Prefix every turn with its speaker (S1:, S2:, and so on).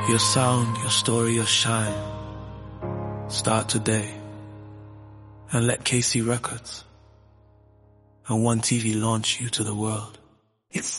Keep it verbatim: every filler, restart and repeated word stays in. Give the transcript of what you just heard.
S1: Your sound, your story, your shine. Start today. And let K C Records and One T V launch you to the world. It's